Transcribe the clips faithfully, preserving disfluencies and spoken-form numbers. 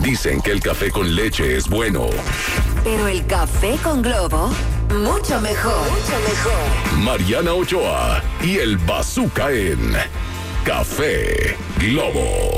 Dicen que el café con leche es bueno. Pero el café con Globo, mucho mejor. Mucho mejor. Mariana Ochoa y el Bazooka en Café Globo.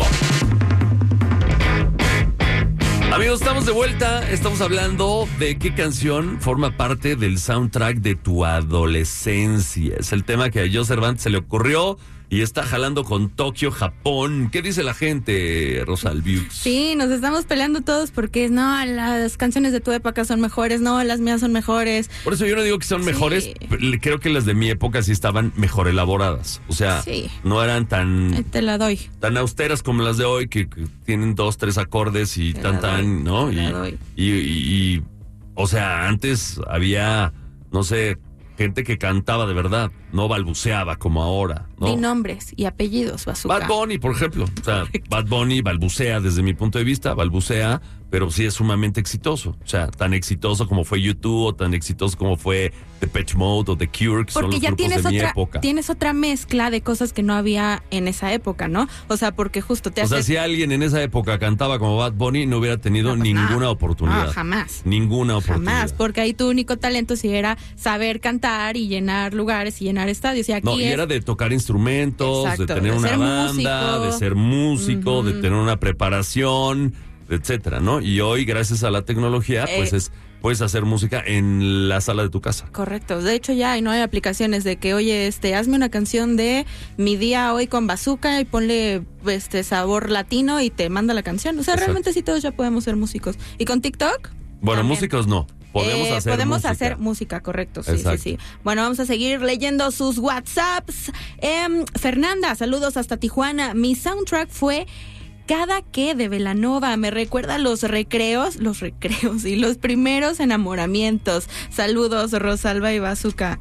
Amigos, estamos de vuelta. Estamos hablando de qué canción forma parte del soundtrack de tu adolescencia. Es el tema que a Joe Cervantes se le ocurrió y está jalando con Tokio, Japón. ¿Qué dice la gente, Rosalviux? Sí, nos estamos peleando todos porque no, las canciones de tu época son mejores, no, las mías son mejores. Por eso yo no digo que son Sí. mejores, creo que las de mi época sí estaban mejor elaboradas. O sea, Sí. no eran tan... Ahí te la doy. tan austeras como las de hoy, que, que tienen dos, tres acordes y Te tan, la doy, tan, ¿no? te Y, la doy. y, y, y, o sea, antes había, no sé, gente que cantaba de verdad, no balbuceaba como ahora, ¿no? Di nombres y apellidos, Bazooka. Bad Bunny, por ejemplo. O sea, Bad Bunny balbucea desde mi punto de vista, balbucea, pero sí es sumamente exitoso. O sea, tan exitoso como fue U dos o tan exitoso como fue Depeche Mode o The Cure, que son Porque los ya grupos tienes de mi otra, época. tienes otra mezcla de cosas que no había en esa época, ¿no? O sea, porque justo te O sea, haces... si alguien en esa época cantaba como Bad Bunny, no hubiera tenido No, pues, ninguna no. oportunidad. No, jamás. Ninguna oportunidad. Jamás, porque ahí tu único talento sí era saber cantar y llenar lugares y llenar estadios. Y aquí No, y es... era de tocar instrumentos, Exacto, de tener de una ser banda, músico. de ser músico, Ujú. de tener una preparación, etcétera, ¿no? Y hoy, gracias a la tecnología, pues Eh. es puedes hacer música en la sala de tu casa. Correcto. De hecho, ya hay, no hay aplicaciones de que, oye, este, hazme una canción de mi día hoy con Bazooka y ponle este sabor latino y te manda la canción. O sea, Exacto. realmente sí todos ya podemos ser músicos. ¿Y con TikTok? Bueno, También. músicos no. Podemos Eh, hacer podemos música. hacer música, correcto, sí, Exacto. sí, sí. Bueno, vamos a seguir leyendo sus WhatsApps. Em, Fernanda, saludos hasta Tijuana. Mi soundtrack fue Cada que de Belanova. Me recuerda los recreos, los recreos y los primeros enamoramientos. Saludos, Rosalba y Bazooka.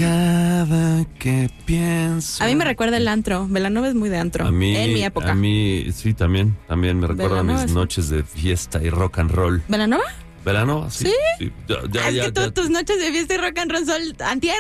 Cada que pienso. A mí me recuerda el antro. Belanova es muy de antro. A mí, en mi época. A mí, sí, también. También me recuerda a Belanova, mis sí. noches de fiesta y rock and roll. ¿Belanova? ¿Verano? Sí. ¿Sí? Ya, ya, Ah, es ya, que tú- ya. tus noches de fiesta y rock and roll son antier.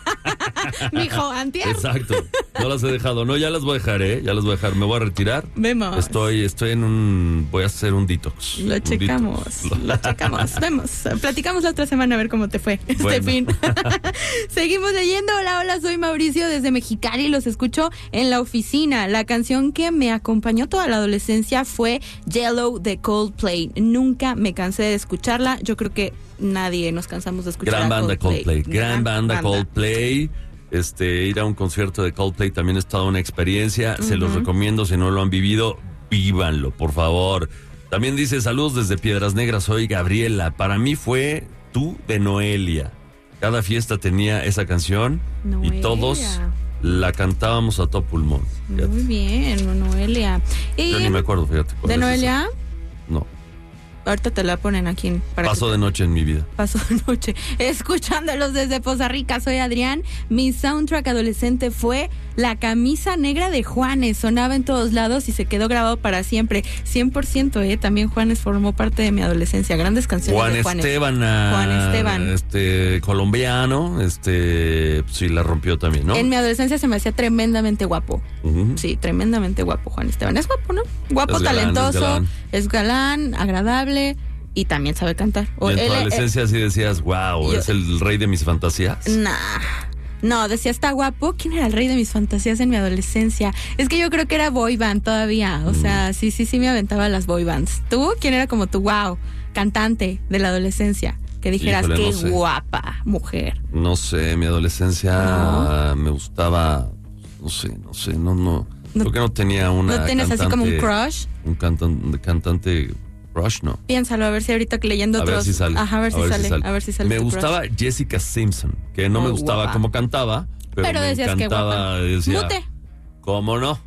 Mijo, antier. Exacto. No las he dejado. No, ya las voy a dejar, ¿eh? Ya las voy a dejar. Me voy a retirar. Vemos. Estoy, estoy en un... Voy a hacer un detox. Lo Un checamos, detox. lo checamos, vemos. Platicamos la otra semana a ver cómo te fue este Bueno. fin. Seguimos leyendo. Hola, hola, soy Mauricio desde Mexicali y los escucho en la oficina. La canción que me acompañó toda la adolescencia fue Yellow de Coldplay. Nunca me cansé de escucharla. Yo creo que nadie nos cansamos de escuchar Gran a banda Coldplay. Coldplay. Gran banda Coldplay. Este, ir a un concierto de Coldplay también es toda una experiencia. Se los recomiendo. Si no lo han vivido, vívanlo, por favor. También dice, saludos desde Piedras Negras. Soy Gabriela. Para mí fue Tú de Noelia. Cada fiesta tenía esa canción Noelia. y todos la cantábamos a todo pulmón. Fíjate. Muy bien, Noelia. Y Yo ni me acuerdo, fíjate. cuál ¿de es Noelia? esa. No. Ahorita te la ponen aquí. Para Paso que- de noche en mi vida. Paso de noche. Escuchándolos desde Poza Rica, soy Adrián. Mi soundtrack adolescente fue La camisa negra de Juanes. Sonaba en todos lados y se quedó grabado para siempre. cien por ciento, ¿eh? También Juanes formó parte de mi adolescencia. Grandes canciones Juan de Juanes. Esteban, ah, Juan Esteban. este colombiano, este sí la rompió también, ¿no? En mi adolescencia se me hacía tremendamente guapo. Ujú. Sí, tremendamente guapo Juan Esteban. Es guapo, ¿no? Guapo, Es galán, talentoso, es galán. es galán, agradable y también sabe cantar. O Y en tu él- él- adolescencia sí decías, wow, yo- es el rey de mis fantasías. Nah. No, decía, está guapo. ¿Quién era el rey de mis fantasías en mi adolescencia? Es que yo creo que era boy band todavía. O sea, sí, sí, sí me aventaba las boy bands. ¿Tú? ¿Quién era como tu wow cantante de la adolescencia? Que dijeras, Híjole, qué no sé. guapa mujer. No sé, mi adolescencia me gustaba, no sé, no sé, no, no, No- creo que no tenía una ¿No tienes así como un cantante- crush? Un cantan- cantante crush, no. Piénsalo, a ver si ahorita que leyendo A otros. ver si sale. Ajá, a ver si sale. A ver si sale. Me tu crush. gustaba Jessica Simpson, que no Muy me gustaba guapa. cómo cantaba, pero, Pero me decías que encantaba, guapa. decía, Mute. ¿cómo no?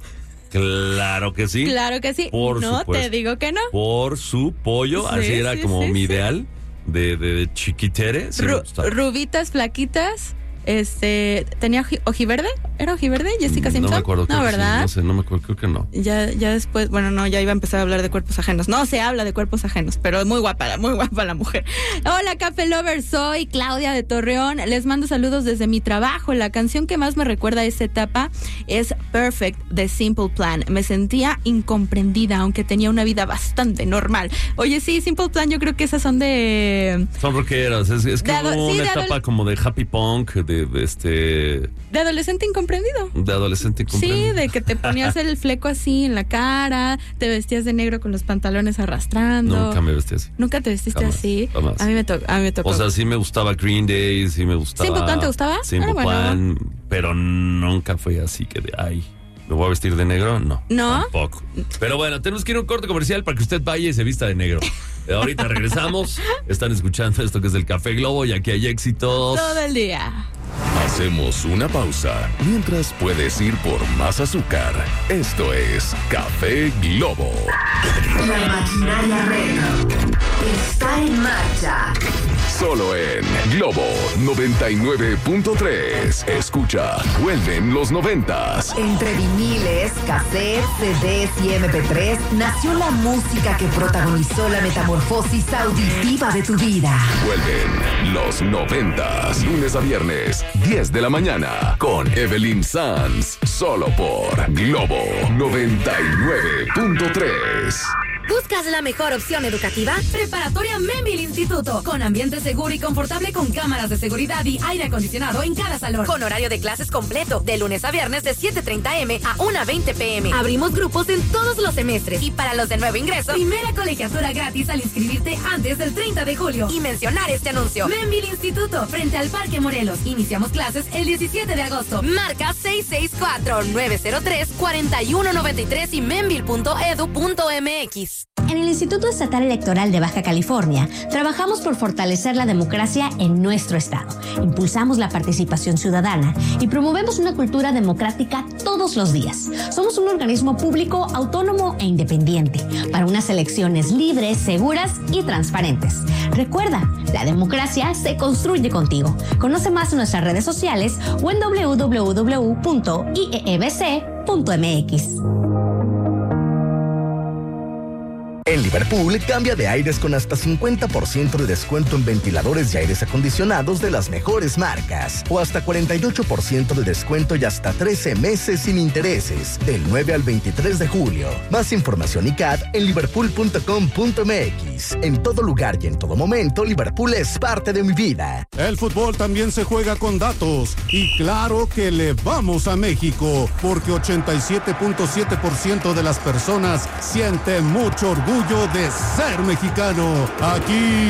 Claro que sí. Claro que sí. Por no supuesto. te digo que no. Por su pollo, Sí, así era sí, como sí, mi sí. ideal de, de, de chiquitere, sí me Ru- gustaba. rubitas, flaquitas. Este, ¿tenía oji- ojiverde? ¿Era ojiverde Jessica Simpson? No me acuerdo. No, ¿verdad? Sí, no sé, no me acuerdo, creo que no. Ya, ya después, bueno, no, ya iba a empezar a hablar de cuerpos ajenos. No se habla de cuerpos ajenos, pero muy guapa, muy guapa la mujer. Hola, Café Lovers, soy Claudia de Torreón. Les mando saludos desde mi trabajo. La canción que más me recuerda a esa etapa es Perfect de Simple Plan. Me sentía incomprendida, aunque tenía una vida bastante normal. Oye, sí, Simple Plan, yo creo que esas son de... Son rockeras, es, es que De ado- hubo sí, una de etapa adol- como de happy punk, de, de este... De adolescente incomprendido. De adolescente Sí, incomprendido. de que te ponías el fleco así en la cara, te vestías de negro con los pantalones arrastrando. Nunca me vestí así. ¿Nunca te vestiste Jamás, así? jamás. A mí me, to- a mí me tocó. O sea, sí me gustaba Green Day, sí me gustaba... ¿Simple Plan te gustaba? Simple Ah, bueno. Plan, pero nunca fue así que de, ay, ¿me voy a vestir de negro? No. ¿No? Tampoco. Pero bueno, tenemos que ir a un corte comercial para que usted vaya y se vista de negro. Eh, Ahorita regresamos. Están escuchando esto que es el Café Globo y aquí hay éxitos. Todo el día. Hacemos una pausa mientras puedes ir por más azúcar. Esto es Café Globo. La maquinaria retro está en marcha. Solo en Globo noventa y nueve punto tres. Escucha, vuelven los noventas. Entre viniles, cassettes, C Ds y eme pe tres nació la música que protagonizó la metamorfosis auditiva de tu vida. Vuelven los noventas. Lunes a viernes, diez de la mañana. Con Evelyn Sanz. Solo por Globo noventa y nueve punto tres. ¿Buscas la mejor opción educativa? Preparatoria Membil Instituto, con ambiente seguro y confortable con cámaras de seguridad y aire acondicionado en cada salón. Con horario de clases completo, de lunes a viernes de siete treinta eme a una veinte peme. Abrimos grupos en todos los semestres y para los de nuevo ingreso, primera colegiatura gratis al inscribirte antes del treinta de julio. Y mencionar este anuncio. Membil Instituto, frente al Parque Morelos. Iniciamos clases el diecisiete de agosto. Marca seis seis cuatro, nueve cero tres, cuatro uno nueve tres y membil punto edu punto mx. En el Instituto Estatal Electoral de Baja California, trabajamos por fortalecer la democracia en nuestro estado. Impulsamos la participación ciudadana y promovemos una cultura democrática todos los días. Somos un organismo público, autónomo e independiente para unas elecciones libres, seguras y transparentes. Recuerda, la democracia se construye contigo. Conoce más en nuestras redes sociales o en doble u doble u doble u punto i e e b ce punto eme equis. En Liverpool, cambia de aires con hasta cincuenta por ciento de descuento en ventiladores y aires acondicionados de las mejores marcas. O hasta cuarenta y ocho por ciento de descuento y hasta trece meses sin intereses. Del nueve al veintitrés de julio. Más información y C A D en liverpool punto com punto eme equis. En todo lugar y en todo momento, Liverpool es parte de mi vida. El fútbol también se juega con datos. Y claro que le vamos a México. Porque ochenta y siete punto siete por ciento de las personas siente mucho orgullo de ser mexicano. Aquí